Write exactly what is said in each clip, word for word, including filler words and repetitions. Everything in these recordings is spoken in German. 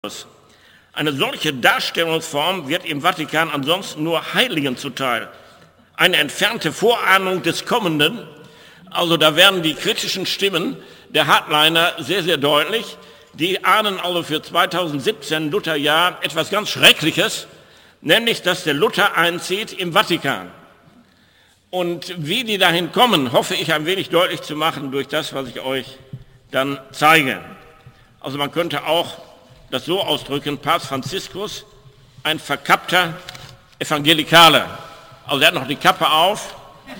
Eine solche Darstellungsform wird im Vatikan ansonsten nur Heiligen zuteil. Eine entfernte Vorahnung des Kommenden, also da werden die kritischen Stimmen der Hardliner sehr, sehr deutlich. Die ahnen also für zweitausendsiebzehn Lutherjahr etwas ganz Schreckliches, nämlich dass der Luther einzieht im Vatikan. Und wie die dahin kommen, hoffe ich ein wenig deutlich zu machen durch das, was ich euch dann zeige. Also man könnte auch das so ausdrücken, Papst Franziskus, ein verkappter Evangelikaler. Also er hat noch die Kappe auf,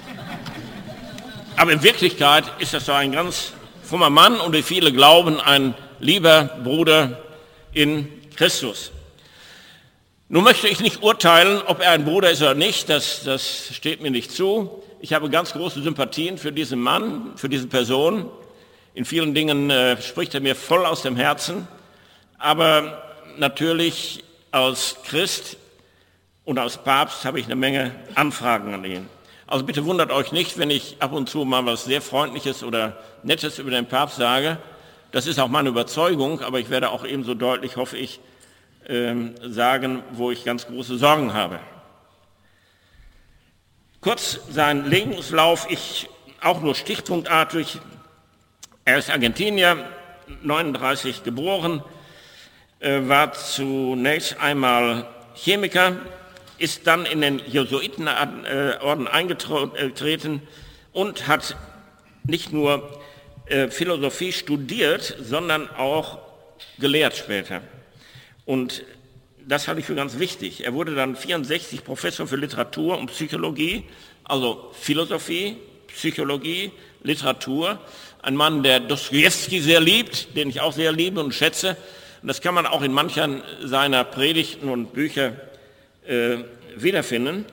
aber in Wirklichkeit ist das so ein ganz frommer Mann und wie viele glauben, ein lieber Bruder in Christus. Nun möchte ich nicht urteilen, ob er ein Bruder ist oder nicht, das, das steht mir nicht zu. Ich habe ganz große Sympathien für diesen Mann, für diese Person. In vielen Dingen äh, spricht er mir voll aus dem Herzen. Aber natürlich als Christ und als Papst habe ich eine Menge Anfragen an ihn. Also bitte wundert euch nicht, wenn ich ab und zu mal was sehr Freundliches oder Nettes über den Papst sage. Das ist auch meine Überzeugung, aber ich werde auch ebenso deutlich, hoffe ich, ähm, sagen, wo ich ganz große Sorgen habe. Kurz sein Lebenslauf, ich auch nur stichpunktartig. Er ist Argentinier, neununddreißig geboren, war zunächst einmal Chemiker, ist dann in den Jesuitenorden eingetreten und hat nicht nur Philosophie studiert, sondern auch gelehrt später. Und das halte ich für ganz wichtig. Er wurde dann vierundsechzig Professor für Literatur und Psychologie, also Philosophie, Psychologie, Literatur. Ein Mann, der Dostojewski sehr liebt, den ich auch sehr liebe und schätze. Und das kann man auch in manchen seiner Predigten und Bücher äh, wiederfinden.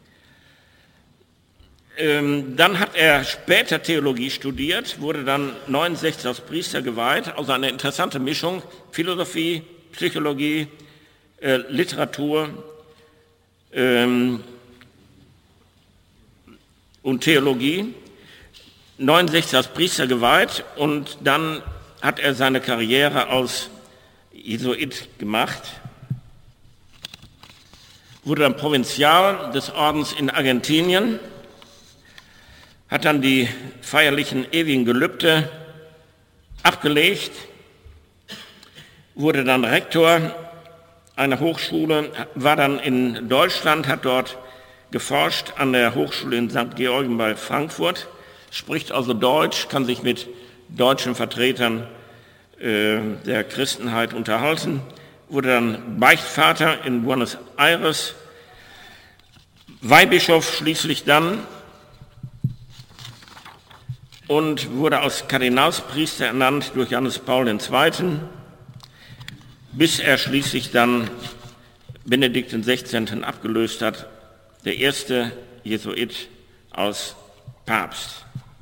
Ähm, dann hat er später Theologie studiert, wurde dann neunundsechzig als Priester geweiht, also eine interessante Mischung, Philosophie, Psychologie, äh, Literatur ähm, und Theologie. neunundsechzig als Priester geweiht und dann hat er seine Karriere als Jesuit gemacht, wurde dann Provinzial des Ordens in Argentinien, hat dann die feierlichen ewigen Gelübde abgelegt, wurde dann Rektor einer Hochschule, war dann in Deutschland, hat dort geforscht an der Hochschule in Sankt Georgen bei Frankfurt, spricht also Deutsch, kann sich mit deutschen Vertretern äh, der Christenheit unterhalten, wurde dann Beichtvater in Buenos Aires, Weihbischof schließlich dann und wurde als Kardinalspriester ernannt durch Johannes Paul der Zweite., bis er schließlich dann Benedikt der Sechzehnte. Abgelöst hat, der erste Jesuit als Papst.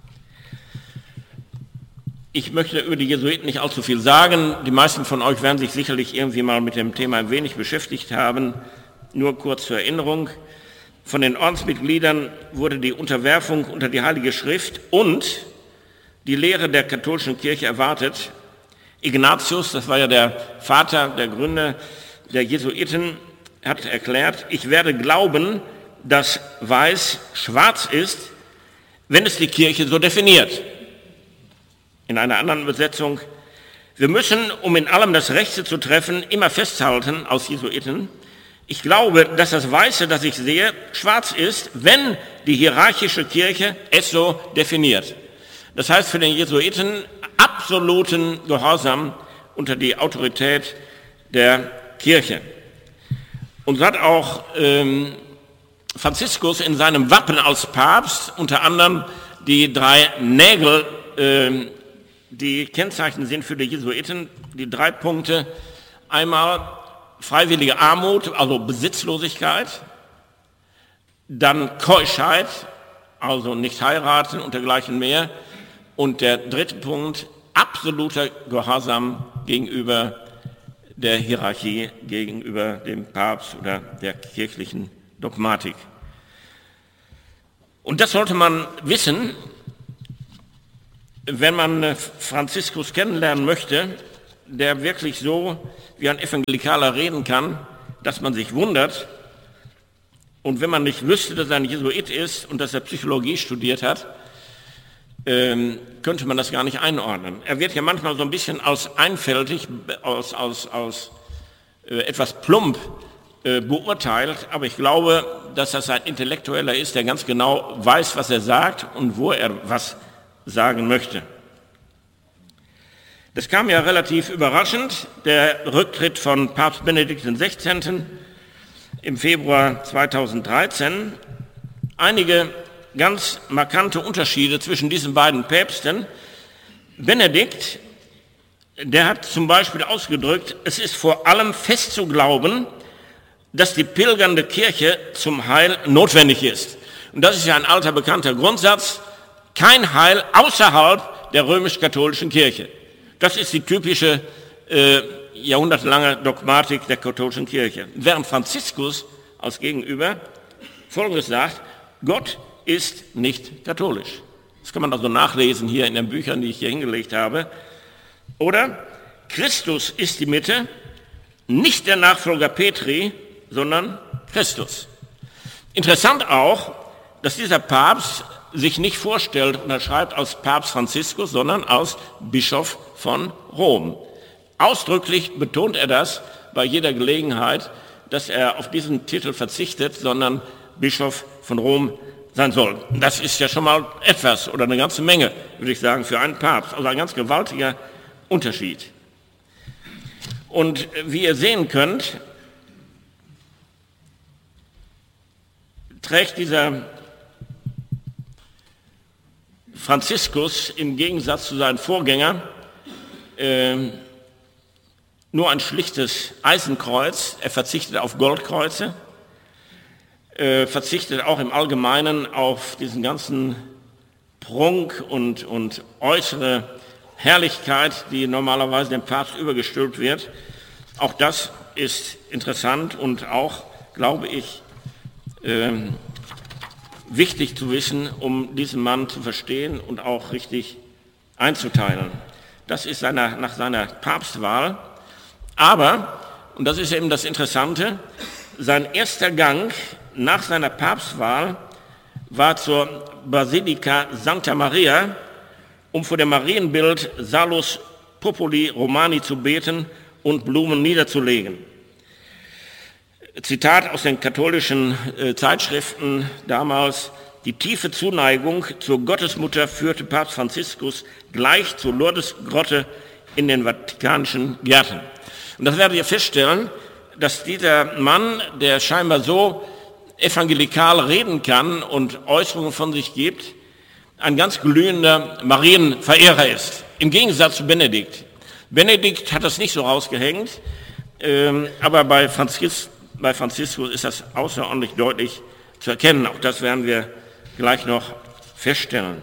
Ich möchte über die Jesuiten nicht allzu viel sagen. Die meisten von euch werden sich sicherlich irgendwie mal mit dem Thema ein wenig beschäftigt haben. Nur kurz zur Erinnerung. Von den Ordensmitgliedern wurde die Unterwerfung unter die Heilige Schrift und die Lehre der katholischen Kirche erwartet. Ignatius, das war ja der Vater, der Gründer der Jesuiten, hat erklärt, ich werde glauben, dass weiß schwarz ist, wenn es die Kirche so definiert. In einer anderen Übersetzung, wir müssen, um in allem das Rechte zu treffen, immer festhalten, aus Jesuiten, ich glaube, dass das Weiße, das ich sehe, schwarz ist, wenn die hierarchische Kirche es so definiert. Das heißt für den Jesuiten absoluten Gehorsam unter die Autorität der Kirche. Und so hat auch ähm, Franziskus in seinem Wappen als Papst unter anderem die drei Nägel, ähm, die Kennzeichen sind für die Jesuiten, die drei Punkte, einmal freiwillige Armut, also Besitzlosigkeit, dann Keuschheit, also nicht heiraten und dergleichen mehr, und der dritte Punkt, absoluter Gehorsam gegenüber der Hierarchie, gegenüber dem Papst oder der kirchlichen Dogmatik. Und das sollte man wissen, wenn man Franziskus kennenlernen möchte, der wirklich so wie ein Evangelikaler reden kann, dass man sich wundert. Und wenn man nicht wüsste, dass er ein Jesuit ist und dass er Psychologie studiert hat, ähm, könnte man das gar nicht einordnen. Er wird ja manchmal so ein bisschen als einfältig, aus, aus, aus äh, etwas plump äh, beurteilt, aber ich glaube, dass das ein Intellektueller ist, der ganz genau weiß, was er sagt und wo er was sagen möchte. Das kam ja relativ überraschend, der Rücktritt von Papst Benedikt der Sechzehnte im Februar zweitausenddreizehn. Einige ganz markante Unterschiede zwischen diesen beiden Päpsten. Benedikt, der hat zum Beispiel ausgedrückt, es ist vor allem fest zu glauben, dass die pilgernde Kirche zum Heil notwendig ist. Und das ist ja ein alter bekannter Grundsatz, kein Heil außerhalb der römisch-katholischen Kirche. Das ist die typische äh, jahrhundertelange Dogmatik der katholischen Kirche. Während Franziskus als Gegenüber Folgendes sagt, Gott ist nicht katholisch. Das kann man also nachlesen hier in den Büchern, die ich hier hingelegt habe. Oder Christus ist die Mitte, nicht der Nachfolger Petri, sondern Christus. Interessant auch, dass dieser Papst sich nicht vorstellt und er schreibt als Papst Franziskus, sondern als Bischof von Rom. Ausdrücklich betont er das bei jeder Gelegenheit, dass er auf diesen Titel verzichtet, sondern Bischof von Rom sein soll. Das ist ja schon mal etwas oder eine ganze Menge, würde ich sagen, für einen Papst. Also ein ganz gewaltiger Unterschied. Und wie ihr sehen könnt, trägt dieser Franziskus im Gegensatz zu seinen Vorgängern äh, nur ein schlichtes Eisenkreuz. Er verzichtet auf Goldkreuze, äh, verzichtet auch im Allgemeinen auf diesen ganzen Prunk und, und äußere Herrlichkeit, die normalerweise dem Papst übergestülpt wird. Auch das ist interessant und auch, glaube ich, äh, wichtig zu wissen, um diesen Mann zu verstehen und auch richtig einzuteilen. Das ist seiner, nach seiner Papstwahl. Aber, und das ist eben das Interessante, sein erster Gang nach seiner Papstwahl war zur Basilika Sancta Maria, um vor dem Marienbild Salus Populi Romani zu beten und Blumen niederzulegen. Zitat aus den katholischen äh, Zeitschriften damals: Die tiefe Zuneigung zur Gottesmutter führte Papst Franziskus gleich zur Lourdesgrotte in den vatikanischen Gärten. Und das werdet ihr feststellen, dass dieser Mann, der scheinbar so evangelikal reden kann und Äußerungen von sich gibt, ein ganz glühender Marienverehrer ist, im Gegensatz zu Benedikt. Benedikt hat das nicht so rausgehängt, ähm, aber bei Franziskus Bei Franziskus ist das außerordentlich deutlich zu erkennen. Auch das werden wir gleich noch feststellen.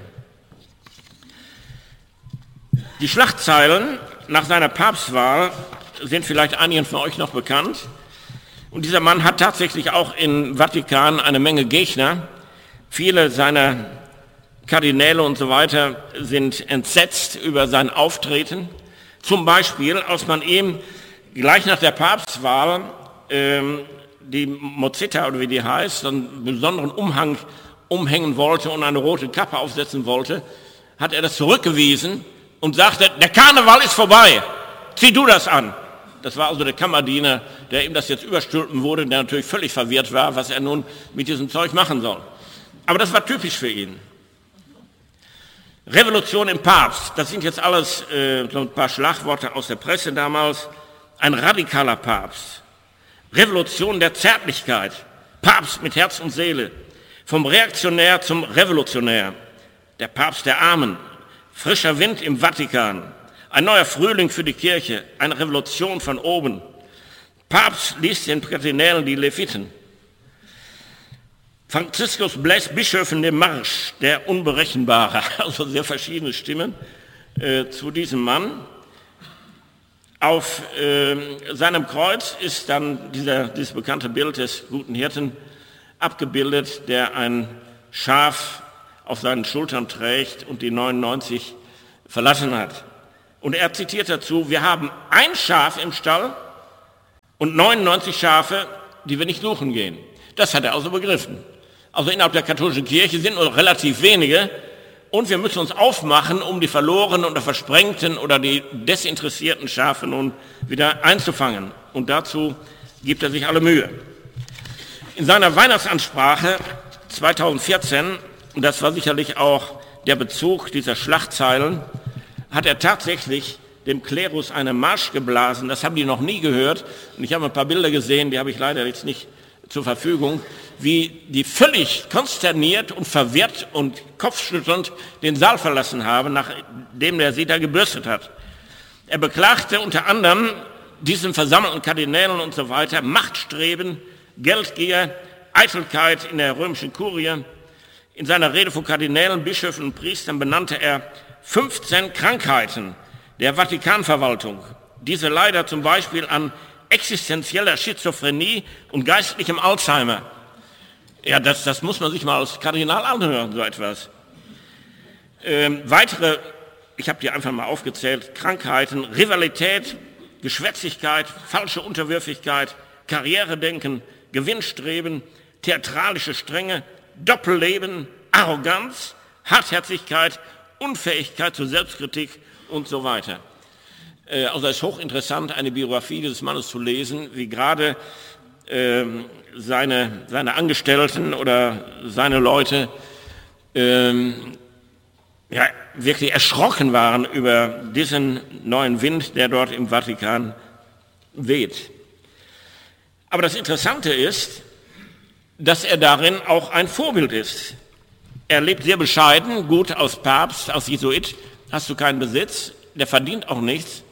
Die Schlagzeilen nach seiner Papstwahl sind vielleicht einigen von euch noch bekannt. Und dieser Mann hat tatsächlich auch im Vatikan eine Menge Gegner. Viele seiner Kardinäle und so weiter sind entsetzt über sein Auftreten. Zum Beispiel, als man ihm gleich nach der Papstwahl die Mozzetta, oder wie die heißt, einen besonderen Umhang umhängen wollte und eine rote Kappe aufsetzen wollte, hat er das zurückgewiesen und sagte, der Karneval ist vorbei, zieh du das an. Das war also der Kammerdiener, der ihm das jetzt überstülpen wurde, der natürlich völlig verwirrt war, was er nun mit diesem Zeug machen soll. Aber das war typisch für ihn. Revolution im Papst, das sind jetzt alles äh, so ein paar Schlagworte aus der Presse damals. Ein radikaler Papst. Revolution der Zärtlichkeit, Papst mit Herz und Seele, vom Reaktionär zum Revolutionär, der Papst der Armen, frischer Wind im Vatikan, ein neuer Frühling für die Kirche, eine Revolution von oben. Papst liest den Kardinälen die Leviten. Franziskus bläst Bischöfen den Marsch, der Unberechenbare, also sehr verschiedene Stimmen äh, zu diesem Mann. Auf äh, seinem Kreuz ist dann dieser, dieses bekannte Bild des guten Hirten abgebildet, der ein Schaf auf seinen Schultern trägt und die neunundneunzig verlassen hat. Und er zitiert dazu, wir haben ein Schaf im Stall und neunundneunzig Schafe, die wir nicht suchen gehen. Das hat er also begriffen. Also innerhalb der katholischen Kirche sind nur relativ wenige und wir müssen uns aufmachen, um die verlorenen oder versprengten oder die desinteressierten Schafe nun wieder einzufangen. Und dazu gibt er sich alle Mühe. In seiner Weihnachtsansprache zweitausendvierzehn, und das war sicherlich auch der Bezug dieser Schlachtzeilen, hat er tatsächlich dem Klerus eine Marsch geblasen. Das haben die noch nie gehört. Und ich habe ein paar Bilder gesehen, die habe ich leider jetzt nicht zur Verfügung, wie die völlig konsterniert und verwirrt und kopfschüttelnd den Saal verlassen haben, nachdem er sie da gebürstet hat. Er beklagte unter anderem diesen versammelten Kardinälen und so weiter Machtstreben, Geldgier, Eitelkeit in der römischen Kurie. In seiner Rede vor Kardinälen, Bischöfen und Priestern benannte er fünfzehn Krankheiten der Vatikanverwaltung. Diese leider zum Beispiel an existenzieller Schizophrenie und geistlichem Alzheimer. Ja, das, das muss man sich mal als Kardinal anhören, so etwas. Ähm, weitere, ich habe die einfach mal aufgezählt, Krankheiten, Rivalität, Geschwätzigkeit, falsche Unterwürfigkeit, Karrieredenken, Gewinnstreben, theatralische Strenge, Doppelleben, Arroganz, Hartherzigkeit, Unfähigkeit zur Selbstkritik und so weiter. Also es ist hochinteressant, eine Biografie dieses Mannes zu lesen, wie gerade ähm, seine, seine Angestellten oder seine Leute ähm, ja, wirklich erschrocken waren über diesen neuen Wind, der dort im Vatikan weht. Aber das Interessante ist, dass er darin auch ein Vorbild ist. Er lebt sehr bescheiden, gut als Papst, als Jesuit hast du keinen Besitz, der verdient auch nichts.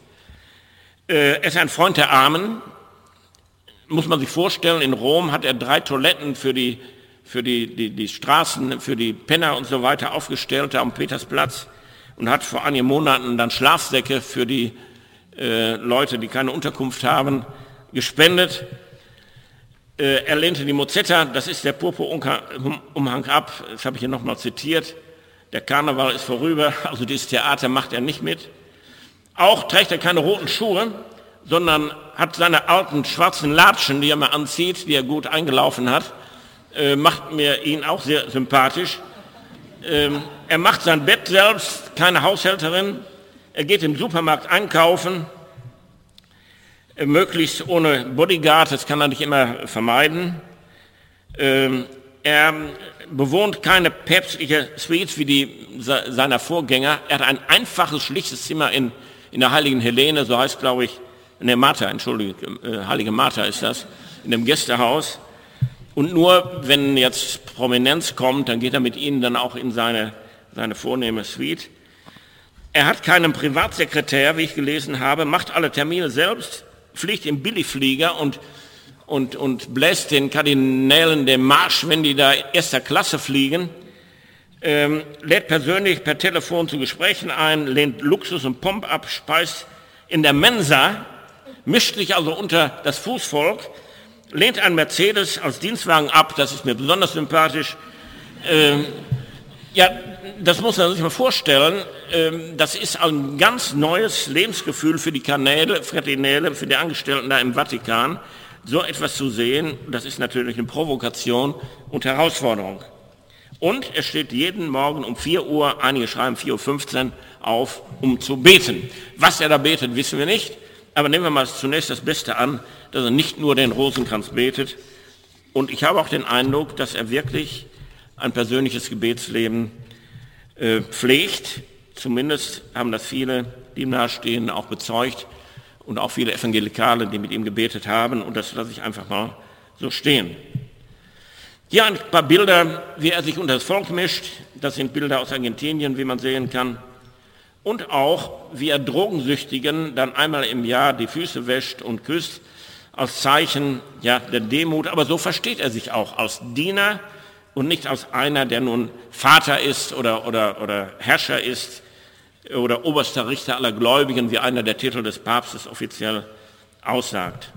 Er ist ein Freund der Armen, muss man sich vorstellen, in Rom hat er drei Toiletten für die, für die, die, die Straßen, für die Penner und so weiter aufgestellt, da am Petersplatz, und hat vor einigen Monaten dann Schlafsäcke für die äh, Leute, die keine Unterkunft haben, gespendet. Äh, er lehnte die Mozzetta, das ist der Purpurumhang ab, das habe ich hier nochmal zitiert. Der Karneval ist vorüber, also dieses Theater macht er nicht mit. Auch trägt er keine roten Schuhe, sondern hat seine alten schwarzen Latschen, die er mal anzieht, die er gut eingelaufen hat, äh, macht mir ihn auch sehr sympathisch. Ähm, er macht sein Bett selbst, keine Haushälterin. Er geht im Supermarkt einkaufen, äh, möglichst ohne Bodyguard, das kann er nicht immer vermeiden. Ähm, er bewohnt keine päpstliche Suite wie die se- seiner Vorgänger. Er hat ein einfaches, schlichtes Zimmer in in der Heiligen Helene, so heißt, glaube ich, ne, Martha, entschuldige, äh, Heilige Martha ist das, in dem Gästehaus. Und nur, wenn jetzt Prominenz kommt, dann geht er mit ihnen dann auch in seine, seine vornehme Suite. Er hat keinen Privatsekretär, wie ich gelesen habe, macht alle Termine selbst, fliegt im Billigflieger und, und, und bläst den Kardinälen den Marsch, wenn die da erster Klasse fliegen. Ähm, lädt persönlich per Telefon zu Gesprächen ein, lehnt Luxus und Pomp ab, speist in der Mensa, mischt sich also unter das Fußvolk, lehnt einen Mercedes als Dienstwagen ab, das ist mir besonders sympathisch. Ähm, ja, das muss man sich mal vorstellen, ähm, das ist ein ganz neues Lebensgefühl für die Kanäle, Kardinäle, für die Angestellten da im Vatikan. So etwas zu sehen, das ist natürlich eine Provokation und Herausforderung. Und er steht jeden Morgen um vier Uhr, einige schreiben vier Uhr fünfzehn, auf, um zu beten. Was er da betet, wissen wir nicht. Aber nehmen wir mal zunächst das Beste an, dass er nicht nur den Rosenkranz betet. Und ich habe auch den Eindruck, dass er wirklich ein persönliches Gebetsleben äh, pflegt. Zumindest haben das viele, die ihm nahestehen, auch bezeugt. Und auch viele Evangelikale, die mit ihm gebetet haben. Und das lasse ich einfach mal so stehen. Hier ein paar Bilder, wie er sich unter das Volk mischt. Das sind Bilder aus Argentinien, wie man sehen kann. Und auch, wie er Drogensüchtigen dann einmal im Jahr die Füße wäscht und küsst, als Zeichen ja, der Demut. Aber so versteht er sich auch, als Diener und nicht als einer, der nun Vater ist oder, oder, oder Herrscher ist oder oberster Richter aller Gläubigen, wie einer der Titel des Papstes offiziell aussagt.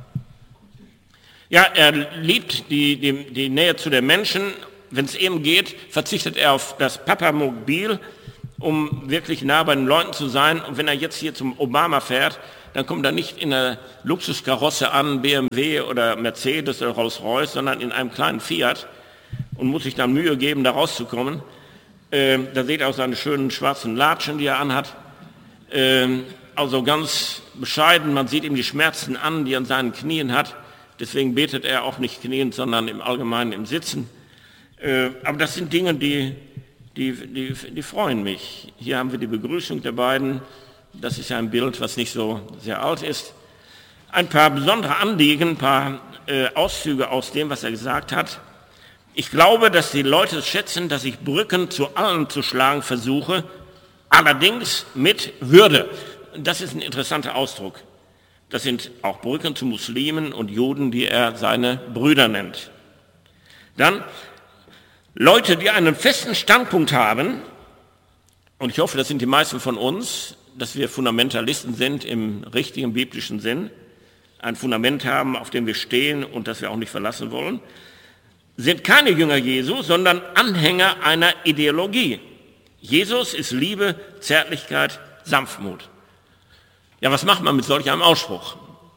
Ja, er liebt die, die, die Nähe zu den Menschen. Wenn es eben geht, verzichtet er auf das Papamobil um wirklich nah bei den Leuten zu sein. Und wenn er jetzt hier zum Obama fährt, dann kommt er nicht in einer Luxuskarosse an, B M W oder Mercedes oder Rolls-Royce, sondern in einem kleinen Fiat und muss sich dann Mühe geben, da rauszukommen. Ähm, da seht ihr auch seine schönen schwarzen Latschen, die er anhat. Ähm, also ganz bescheiden, man sieht ihm die Schmerzen an, die er an seinen Knien hat. Deswegen betet er auch nicht knien, sondern im Allgemeinen im Sitzen. Äh, aber das sind Dinge, die, die, die, die freuen mich. Hier haben wir die Begrüßung der beiden. Das ist ja ein Bild, was nicht so sehr alt ist. Ein paar besondere Anliegen, ein paar äh, Auszüge aus dem, was er gesagt hat. Ich glaube, dass die Leute es schätzen, dass ich Brücken zu allen zu schlagen versuche, allerdings mit Würde. Das ist ein interessanter Ausdruck. Das sind auch Brücken zu Muslimen und Juden, die er seine Brüder nennt. Dann Leute, die einen festen Standpunkt haben, und ich hoffe, das sind die meisten von uns, dass wir Fundamentalisten sind im richtigen biblischen Sinn, ein Fundament haben, auf dem wir stehen und das wir auch nicht verlassen wollen, sind keine Jünger Jesu, sondern Anhänger einer Ideologie. Jesus ist Liebe, Zärtlichkeit, Sanftmut. Ja, was macht man mit solch einem Ausspruch?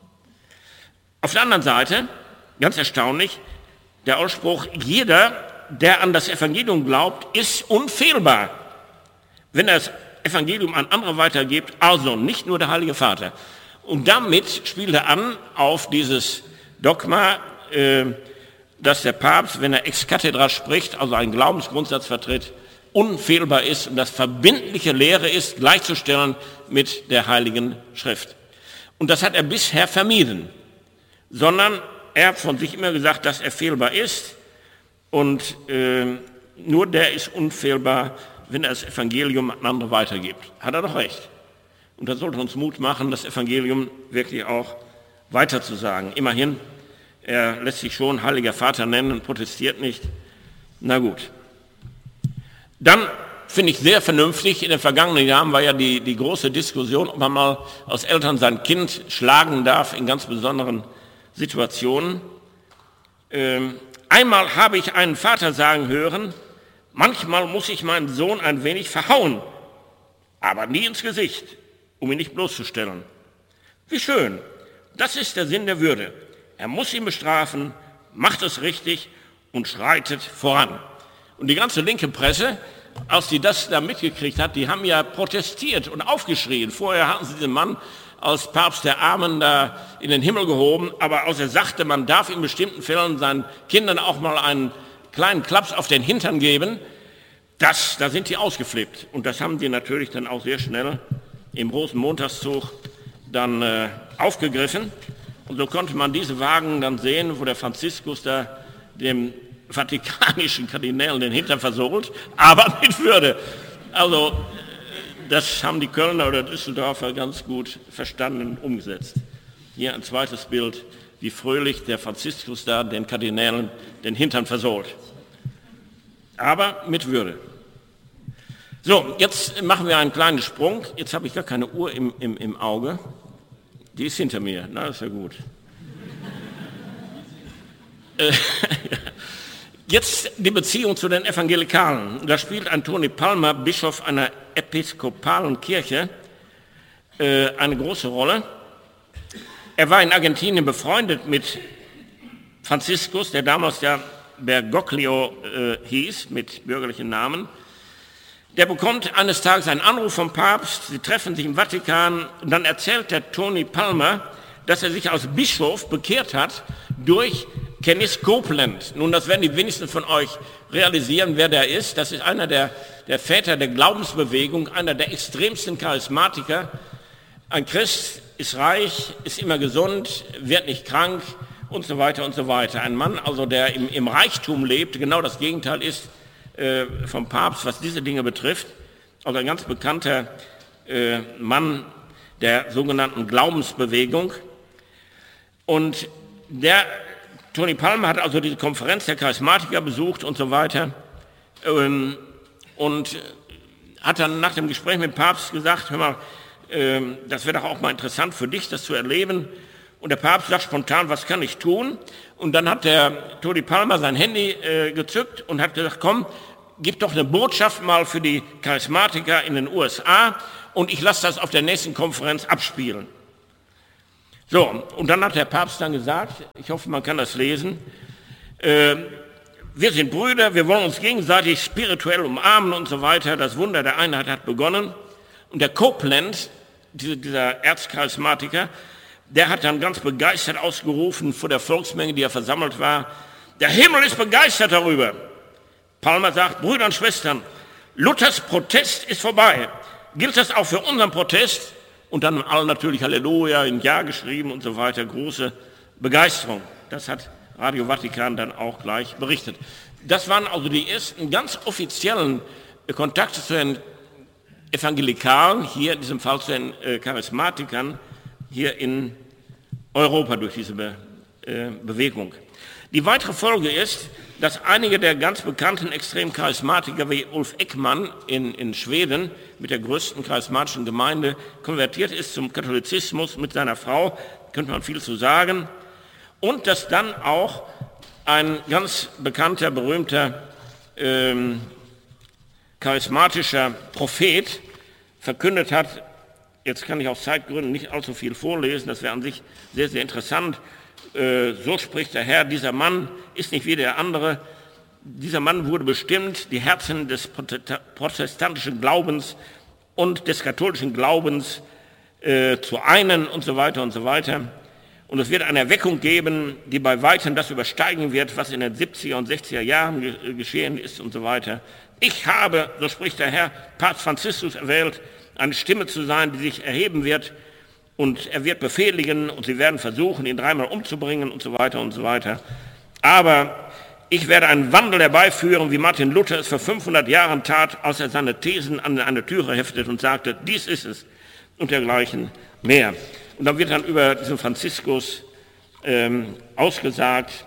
Auf der anderen Seite, ganz erstaunlich, der Ausspruch, jeder, der an das Evangelium glaubt, ist unfehlbar. Wenn er das Evangelium an andere weitergibt, also nicht nur der Heilige Vater. Und damit spielt er an auf dieses Dogma, äh, dass der Papst, wenn er ex cathedra spricht, also einen Glaubensgrundsatz vertritt, unfehlbar ist und das verbindliche Lehre ist, gleichzustellen mit der Heiligen Schrift. Und das hat er bisher vermieden, sondern er hat von sich immer gesagt, dass er fehlbar ist und äh, nur der ist unfehlbar, wenn er das Evangelium an andere weitergibt. Hat er doch recht. Und das sollte uns Mut machen, das Evangelium wirklich auch weiterzusagen. Immerhin, er lässt sich schon Heiliger Vater nennen und protestiert nicht. Na gut. Dann finde ich sehr vernünftig, in den vergangenen Jahren war ja die, die große Diskussion, ob man mal als Eltern sein Kind schlagen darf in ganz besonderen Situationen. Ähm, einmal habe ich einen Vater sagen hören, manchmal muss ich meinen Sohn ein wenig verhauen, aber nie ins Gesicht, um ihn nicht bloßzustellen. Wie schön, das ist der Sinn der Würde. Er muss ihn bestrafen, macht es richtig und schreitet voran. Und die ganze linke Presse, als die das da mitgekriegt hat, die haben ja protestiert und aufgeschrien. Vorher hatten sie den Mann als Papst der Armen da in den Himmel gehoben, aber als er sagte, man darf in bestimmten Fällen seinen Kindern auch mal einen kleinen Klaps auf den Hintern geben, das, da sind die ausgeflippt. Und das haben die natürlich dann auch sehr schnell im Rosenmontagszug dann äh, aufgegriffen. Und so konnte man diese Wagen dann sehen, wo der Franziskus da dem vatikanischen Kardinälen den Hintern versohlt, aber mit Würde. Also das haben die Kölner oder Düsseldorfer ganz gut verstanden und umgesetzt. Hier ein zweites Bild, wie fröhlich der Franziskus da den Kardinälen den Hintern versohlt. Aber mit Würde. So, jetzt machen wir einen kleinen Sprung. Jetzt habe ich gar keine Uhr im, im, im Auge. Die ist hinter mir. Na, ist ja gut. Jetzt die Beziehung zu den Evangelikalen. Da spielt ein Tony Palmer, Bischof einer episkopalen Kirche, äh, eine große Rolle. Er war in Argentinien befreundet mit Franziskus, der damals ja Bergoglio äh, hieß, mit bürgerlichen Namen. Der bekommt eines Tages einen Anruf vom Papst, sie treffen sich im Vatikan und dann erzählt der Tony Palmer, dass er sich als Bischof bekehrt hat durch Kenneth Copeland. Nun, das werden die wenigsten von euch realisieren, wer der ist. Das ist einer der, der Väter der Glaubensbewegung, einer der extremsten Charismatiker. Ein Christ ist reich, ist immer gesund, wird nicht krank und so weiter und so weiter. Ein Mann, also der im, im Reichtum lebt, genau das Gegenteil ist äh, vom Papst, was diese Dinge betrifft. Also ein ganz bekannter äh, Mann der sogenannten Glaubensbewegung. Und der Tony Palmer hat also diese Konferenz der Charismatiker besucht und so weiter ähm, und hat dann nach dem Gespräch mit dem Papst gesagt, hör mal, ähm, das wäre doch auch mal interessant für dich, das zu erleben. Und der Papst sagt spontan, was kann ich tun? Und dann hat der Tony Palmer sein Handy äh, gezückt und hat gesagt, komm, gib doch eine Botschaft mal für die Charismatiker in den U S A und ich lasse das auf der nächsten Konferenz abspielen. So, und dann hat der Papst dann gesagt, ich hoffe, man kann das lesen, äh, wir sind Brüder, wir wollen uns gegenseitig spirituell umarmen und so weiter, das Wunder der Einheit hat begonnen. Und der Copeland, dieser Erzcharismatiker, der hat dann ganz begeistert ausgerufen vor der Volksmenge, die ja versammelt war, der Himmel ist begeistert darüber. Palmer sagt, Brüder und Schwestern, Luthers Protest ist vorbei. Gilt das auch für unseren Protest? Und dann haben alle natürlich Halleluja, ein Ja geschrieben und so weiter, große Begeisterung. Das hat Radio Vatikan dann auch gleich berichtet. Das waren also die ersten ganz offiziellen Kontakte zu den Evangelikalen, hier in diesem Fall zu den äh, Charismatikern, hier in Europa durch diese Be äh, Bewegung. Die weitere Folge ist, dass einige der ganz bekannten extremen Charismatiker wie Ulf Ekman in, in Schweden mit der größten charismatischen Gemeinde konvertiert ist zum Katholizismus mit seiner Frau, könnte man viel zu sagen. Und dass dann auch ein ganz bekannter, berühmter ähm, charismatischer Prophet verkündet hat, jetzt kann ich aus Zeitgründen nicht allzu viel vorlesen, das wäre an sich sehr, sehr interessant, äh, so spricht der Herr, dieser Mann ist nicht wie der andere, dieser Mann wurde bestimmt, die Herzen des protestantischen Glaubens und des katholischen Glaubens äh, zu einen und so weiter und so weiter. Und es wird eine Erweckung geben, die bei weitem das übersteigen wird, was in den siebziger und sechziger Jahren ge geschehen ist und so weiter. Ich habe, so spricht der Herr, Papst Franziskus erwählt, eine Stimme zu sein, die sich erheben wird und er wird befehligen und sie werden versuchen, ihn dreimal umzubringen und so weiter und so weiter. Aber ich werde einen Wandel herbeiführen, wie Martin Luther es vor fünfhundert Jahren tat, als er seine Thesen an eine Türe heftete und sagte, dies ist es und dergleichen mehr. Und dann wird dann über diesen Franziskus ähm, ausgesagt,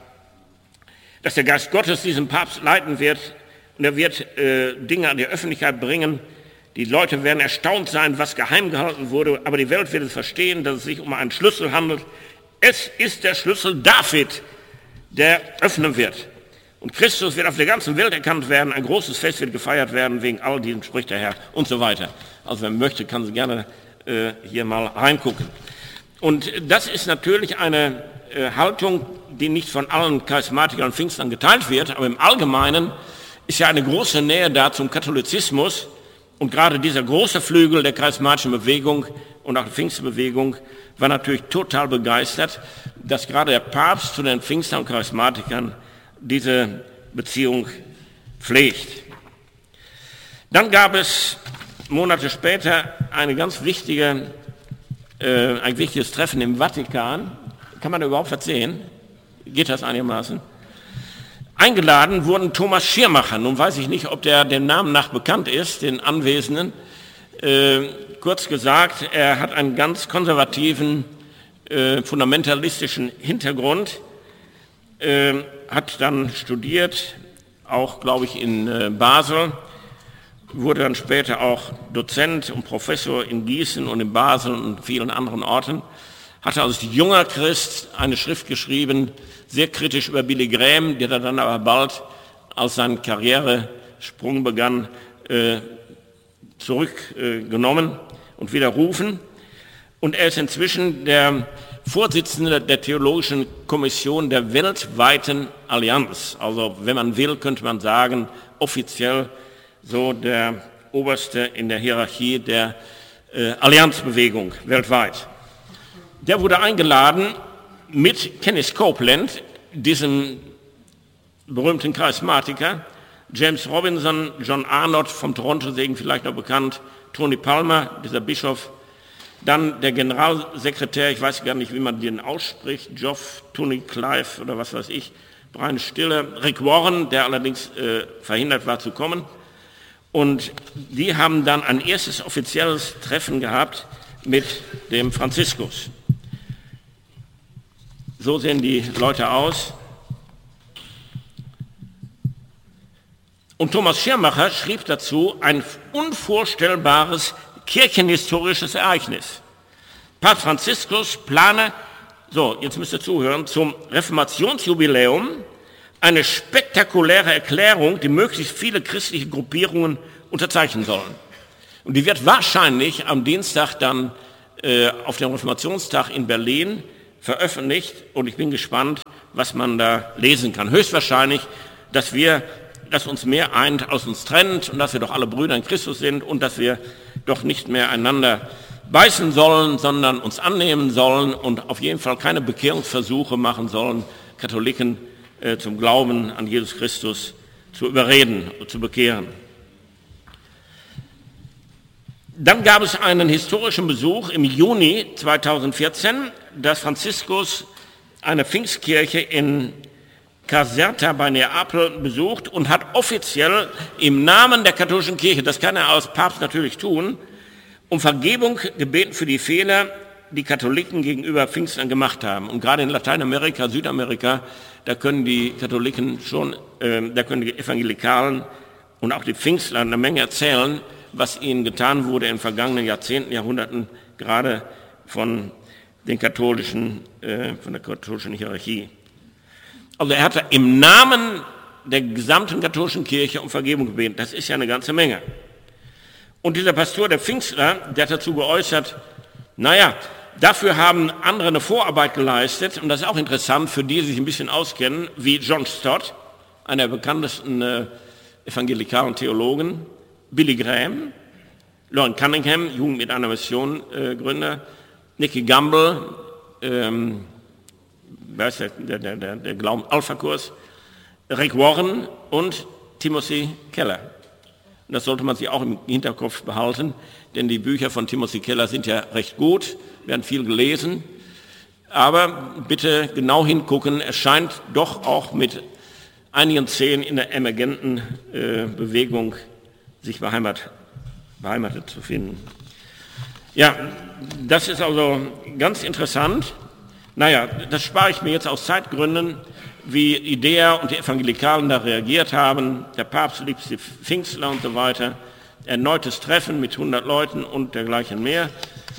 dass der Geist Gottes diesen Papst leiten wird und er wird äh, Dinge an die Öffentlichkeit bringen. Die Leute werden erstaunt sein, was geheim gehalten wurde, aber die Welt wird es verstehen, dass es sich um einen Schlüssel handelt. Es ist der Schlüssel David, der öffnen wird. Und Christus wird auf der ganzen Welt erkannt werden, ein großes Fest wird gefeiert werden, wegen all diesem spricht der Herr und so weiter. Also wer möchte, kann Sie gerne äh, hier mal reingucken. Und das ist natürlich eine äh, Haltung, die nicht von allen Charismatikern und Pfingstern geteilt wird, aber im Allgemeinen ist ja eine große Nähe da zum Katholizismus und gerade dieser große Flügel der charismatischen Bewegung und auch der Pfingstbewegung war natürlich total begeistert, dass gerade der Papst zu den Pfingstern und Charismatikern diese Beziehung pflegt. Dann gab es Monate später eine ganz wichtige Äh, ein wichtiges Treffen im Vatikan. Kann man da überhaupt was sehen? Geht das einigermaßen? Eingeladen wurden Thomas Schirmacher. Nun weiß ich nicht, ob der dem Namen nach bekannt ist, den Anwesenden. Äh, kurz gesagt, er hat einen ganz konservativen, äh, fundamentalistischen Hintergrund, äh, hat dann studiert, auch, glaube ich, in äh, Basel, wurde dann später auch Dozent und Professor in Gießen und in Basel und vielen anderen Orten, hatte als junger Christ eine Schrift geschrieben, sehr kritisch über Billy Graham, der dann aber bald, als sein Karrieresprung begann, äh, zurückgenommen äh, und widerrufen. Und er ist inzwischen der Vorsitzende der Theologischen Kommission der weltweiten Allianz. Also wenn man will, könnte man sagen, offiziell so der Oberste in der Hierarchie der äh, Allianzbewegung weltweit. Der wurde eingeladen mit Kenneth Copeland, diesem berühmten Charismatiker, James Robinson, John Arnott vom Toronto-Segen vielleicht noch bekannt, Tony Palmer, dieser Bischof, dann der Generalsekretär, ich weiß gar nicht, wie man den ausspricht, Geoff Tony Clive oder was weiß ich, Brian Stiller, Rick Warren, der allerdings äh, verhindert war zu kommen. Und die haben dann ein erstes offizielles Treffen gehabt mit dem Franziskus. So sehen die Leute aus. Und Thomas Schirmacher schrieb dazu ein unvorstellbares kirchenhistorisches Ereignis. Papst Franziskus plane, so jetzt müsst ihr zuhören, zum Reformationsjubiläum eine spektakuläre Erklärung, die möglichst viele christliche Gruppierungen unterzeichnen sollen. Und die wird wahrscheinlich am Dienstag dann äh, auf dem Reformationstag in Berlin veröffentlicht und ich bin gespannt, was man da lesen kann. Höchstwahrscheinlich, dass wir, dass uns mehr eint, als uns trennt und dass wir doch alle Brüder in Christus sind und dass wir doch nicht mehr einander beißen sollen, sondern uns annehmen sollen und auf jeden Fall keine Bekehrungsversuche machen sollen, Katholiken äh, zum Glauben an Jesus Christus zu überreden und zu bekehren. Dann gab es einen historischen Besuch im Juni zweitausendvierzehn, dass Franziskus eine Pfingstkirche in Caserta bei Neapel besucht und hat offiziell im Namen der katholischen Kirche, das kann er als Papst natürlich tun, um Vergebung gebeten für die Fehler, die Katholiken gegenüber Pfingstlern gemacht haben. Und gerade in Lateinamerika, Südamerika, da können die Katholiken schon, äh, da können die Evangelikalen und auch die Pfingstler eine Menge erzählen, was ihnen getan wurde in vergangenen Jahrzehnten, Jahrhunderten, gerade von den katholischen, äh, von der katholischen Hierarchie. Also er hatte im Namen der gesamten katholischen Kirche um Vergebung gebeten. Das ist ja eine ganze Menge. Und dieser Pastor der Pfingstler, der hat dazu geäußert, naja, dafür haben andere eine Vorarbeit geleistet, und das ist auch interessant für die, die sich ein bisschen auskennen, wie John Stott, einer der bekanntesten äh, evangelikalen Theologen, Billy Graham, Lauren Cunningham, Jugend mit einer Mission äh, Gründer, Nicky Gamble, ähm, wer ist der, der, der, der, der Glauben, Alpha-Kurs, Rick Warren und Timothy Keller. Und das sollte man sich auch im Hinterkopf behalten, denn die Bücher von Timothy Keller sind ja recht gut, werden viel gelesen, aber bitte genau hingucken, es scheint doch auch mit einigen Zehen in der emergenten äh, Bewegung sich beheimatet, beheimatet zu finden. Ja, das ist also ganz interessant. Naja, das spare ich mir jetzt aus Zeitgründen, wie Idea und die Evangelikalen da reagiert haben. Der Papst liebt die Pfingstler und so weiter. Erneutes Treffen mit hundert Leuten und dergleichen mehr.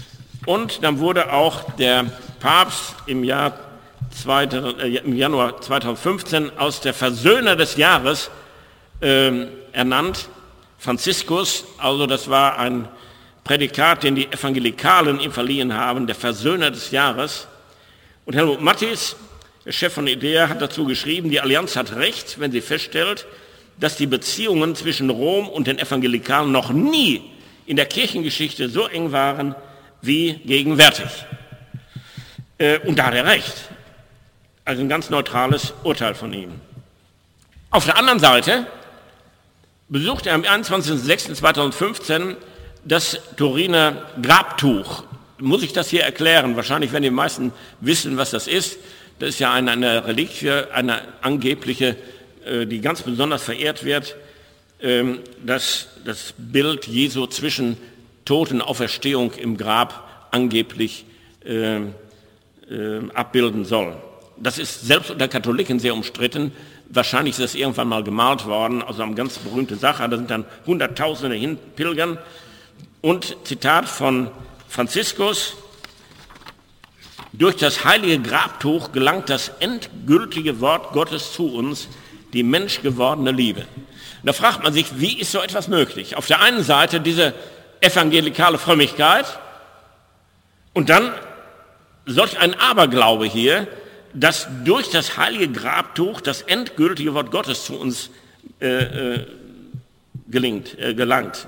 Und dann wurde auch der Papst im, Jahr zweite, äh, im Januar zweitausendfünfzehn aus der Versöhner des Jahres äh, ernannt. Franziskus, also das war ein Prädikat, den die Evangelikalen ihm verliehen haben, der Versöhner des Jahres. Und Helmut Matthys, der Chef von IDEA, hat dazu geschrieben, die Allianz hat recht, wenn sie feststellt, dass die Beziehungen zwischen Rom und den Evangelikalen noch nie in der Kirchengeschichte so eng waren wie gegenwärtig. Und da hat er recht. Also ein ganz neutrales Urteil von ihm. Auf der anderen Seite besuchte er am einundzwanzigsten sechsten zweitausendfünfzehn das Turiner Grabtuch. Muss ich das hier erklären? Wahrscheinlich werden die meisten wissen, was das ist. Das ist ja eine, eine Reliquie, eine angebliche, äh, die ganz besonders verehrt wird, ähm, dass das Bild Jesu zwischen Tod und Auferstehung im Grab angeblich äh, äh, abbilden soll. Das ist selbst unter Katholiken sehr umstritten. Wahrscheinlich ist das irgendwann mal gemalt worden, also eine ganz berühmte Sache. Da sind dann Hunderttausende hin pilgern. Und Zitat von Franziskus: Durch das heilige Grabtuch gelangt das endgültige Wort Gottes zu uns, die menschgewordene Liebe. Und da fragt man sich, wie ist so etwas möglich? Auf der einen Seite diese evangelikale Frömmigkeit und dann solch ein Aberglaube hier, dass durch das heilige Grabtuch das endgültige Wort Gottes zu uns äh, äh, gelingt, äh, gelangt.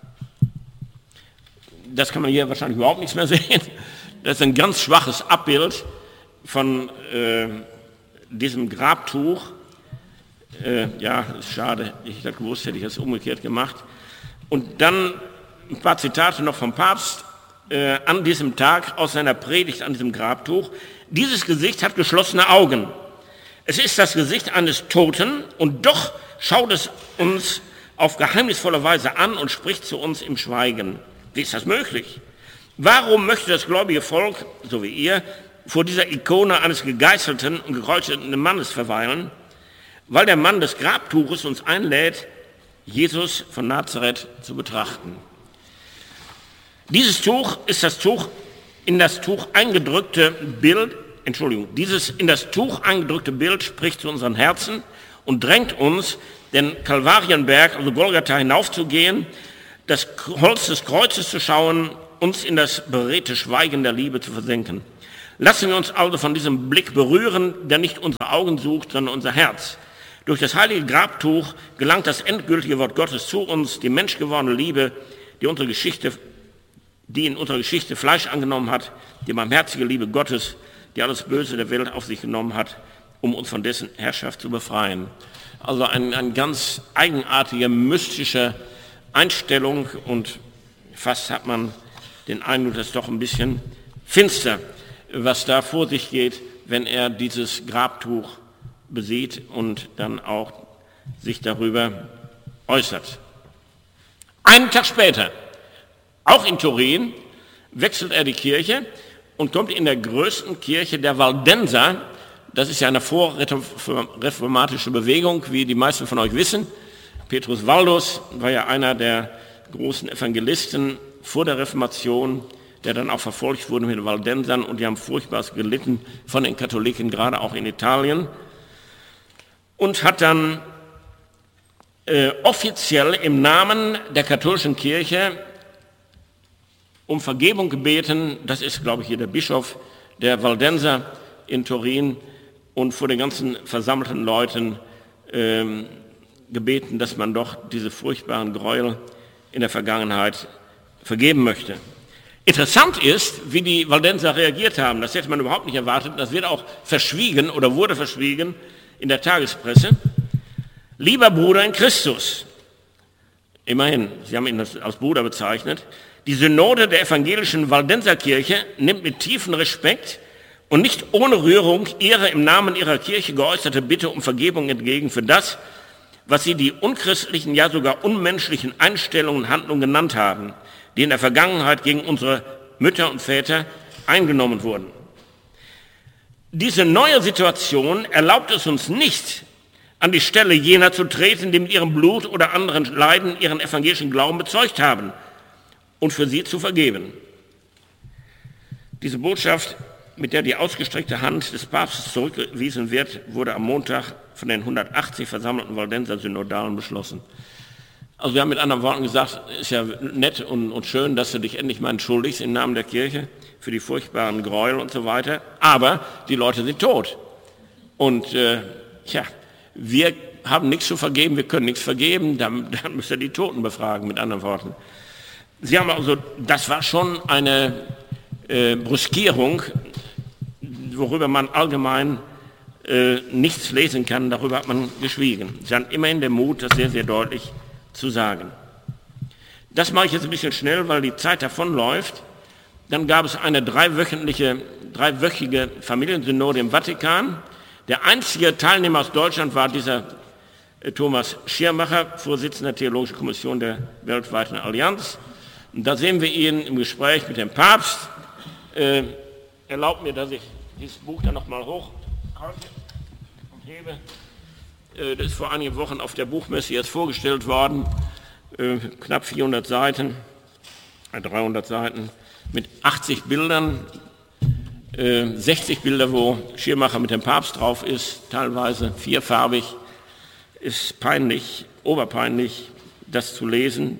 Das kann man hier wahrscheinlich überhaupt nichts mehr sehen. Das ist ein ganz schwaches Abbild von äh, diesem Grabtuch. Äh, ja, ist schade. Ich hätte gewusst, hätte ich das umgekehrt gemacht. Und dann ein paar Zitate noch vom Papst äh, an diesem Tag aus seiner Predigt an diesem Grabtuch. Dieses Gesicht hat geschlossene Augen. Es ist das Gesicht eines Toten und doch schaut es uns auf geheimnisvolle Weise an und spricht zu uns im Schweigen. Wie ist das möglich? Warum möchte das gläubige Volk, so wie ihr, vor dieser Ikone eines gegeißelten und gekreuzigten Mannes verweilen? Weil der Mann des Grabtuches uns einlädt, Jesus von Nazareth zu betrachten. Dieses Tuch ist das Tuch, in das Tuch eingedrückte Bild Entschuldigung, dieses in das Tuch eingedrückte Bild spricht zu unseren Herzen und drängt uns, den Kalvarienberg, also Golgatha, hinaufzugehen, das Holz des Kreuzes zu schauen, uns in das beredte Schweigen der Liebe zu versenken. Lassen wir uns also von diesem Blick berühren, der nicht unsere Augen sucht, sondern unser Herz. Durch das heilige Grabtuch gelangt das endgültige Wort Gottes zu uns, die menschgewordene Liebe, die unsere Geschichte, die in unserer Geschichte Fleisch angenommen hat, die barmherzige Liebe Gottes, die alles Böse der Welt auf sich genommen hat, um uns von dessen Herrschaft zu befreien. Also eine ein ganz eigenartige, mystische Einstellung und fast hat man den Eindruck, dass es doch ein bisschen finster, was da vor sich geht, wenn er dieses Grabtuch besieht und dann auch sich darüber äußert. Einen Tag später, auch in Turin, wechselt er die Kirche und kommt in der größten Kirche der Waldenser, das ist ja eine vorreformatische Bewegung, wie die meisten von euch wissen. Petrus Waldus war ja einer der großen Evangelisten vor der Reformation, der dann auch verfolgt wurde mit den Waldensern, und die haben furchtbar gelitten von den Katholiken, gerade auch in Italien, und hat dann äh, offiziell im Namen der katholischen Kirche um Vergebung gebeten. Das ist, glaube ich, hier der Bischof der Waldenser in Turin, und vor den ganzen versammelten Leuten ähm, gebeten, dass man doch diese furchtbaren Gräuel in der Vergangenheit vergeben möchte. Interessant ist, wie die Waldenser reagiert haben. Das hätte man überhaupt nicht erwartet. Das wird auch verschwiegen oder wurde verschwiegen in der Tagespresse. Lieber Bruder in Christus, immerhin, sie haben ihn als Bruder bezeichnet, die Synode der evangelischen Waldenserkirche nimmt mit tiefem Respekt und nicht ohne Rührung ihre im Namen ihrer Kirche geäußerte Bitte um Vergebung entgegen für das, was sie die unchristlichen, ja sogar unmenschlichen Einstellungen und Handlungen genannt haben, die in der Vergangenheit gegen unsere Mütter und Väter eingenommen wurden. Diese neue Situation erlaubt es uns nicht, an die Stelle jener zu treten, die mit ihrem Blut oder anderen Leiden ihren evangelischen Glauben bezeugt haben, und für sie zu vergeben. Diese Botschaft, mit der die ausgestreckte Hand des Papstes zurückgewiesen wird, wurde am Montag von den hundertachtzig versammelten Waldenser Synodalen beschlossen. Also wir haben mit anderen Worten gesagt, ist ja nett und, und schön, dass du dich endlich mal entschuldigst im Namen der Kirche für die furchtbaren Gräuel und so weiter, aber die Leute sind tot. Und äh, ja, wir haben nichts zu vergeben, wir können nichts vergeben, dann, dann müsst ihr die Toten befragen, mit anderen Worten. Sie haben also, das war schon eine äh, Brüskierung, worüber man allgemein äh, nichts lesen kann, darüber hat man geschwiegen. Sie hatten immerhin den Mut, das sehr, sehr deutlich zu sagen. Das mache ich jetzt ein bisschen schnell, weil die Zeit davonläuft. Dann gab es eine dreiwöchentliche, dreiwöchige Familiensynode im Vatikan. Der einzige Teilnehmer aus Deutschland war dieser äh, Thomas Schirmacher, Vorsitzender der Theologischen Kommission der weltweiten Allianz. Und da sehen wir ihn im Gespräch mit dem Papst. Äh, erlaubt mir, dass ich dieses Buch dann nochmal hochhalte und hebe. Äh, das ist vor einigen Wochen auf der Buchmesse jetzt vorgestellt worden. Äh, knapp vierhundert Seiten, äh, dreihundert Seiten, mit achtzig Bildern, äh, sechzig Bilder, wo Schirmacher mit dem Papst drauf ist, teilweise vierfarbig. Ist peinlich, oberpeinlich, das zu lesen.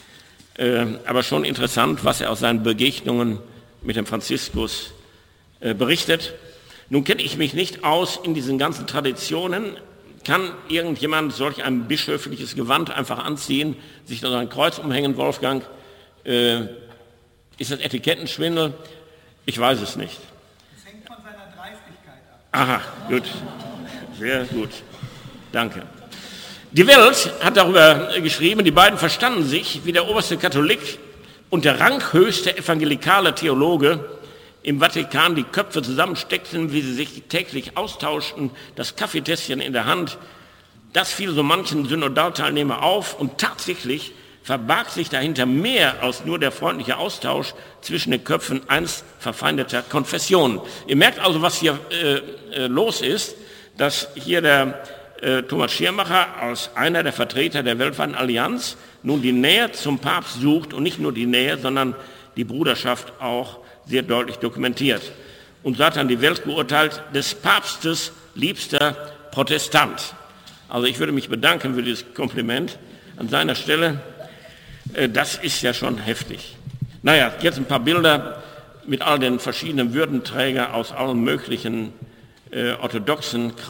Äh, aber schon interessant, was er aus seinen Begegnungen mit dem Franziskus äh, berichtet. Nun kenne ich mich nicht aus in diesen ganzen Traditionen. Kann irgendjemand solch ein bischöfliches Gewand einfach anziehen, sich da ein Kreuz umhängen, Wolfgang? Äh, ist das Etikettenschwindel? Ich weiß es nicht. Es hängt von seiner Dreistigkeit ab. Aha, gut. Sehr gut. Danke. Die Welt hat darüber geschrieben, die beiden verstanden sich wie der oberste Katholik und der ranghöchste evangelikale Theologe im Vatikan die Köpfe zusammensteckten, wie sie sich täglich austauschten, das Kaffeetässchen in der Hand. Das fiel so manchen Synodalteilnehmer auf, und tatsächlich verbarg sich dahinter mehr als nur der freundliche Austausch zwischen den Köpfen einst verfeindeter Konfessionen. Ihr merkt also, was hier äh, äh, los ist, dass hier der äh, Thomas Schirmacher als einer der Vertreter der weltweiten Allianz nun die Nähe zum Papst sucht, und nicht nur die Nähe, sondern die Bruderschaft auch sehr deutlich dokumentiert. und Satan die Welt geurteilt, des Papstes liebster Protestant. Also ich würde mich bedanken für dieses Kompliment an seiner Stelle. Das ist ja schon heftig. Naja, jetzt ein paar Bilder mit all den verschiedenen Würdenträgern aus allen möglichen äh, orthodoxen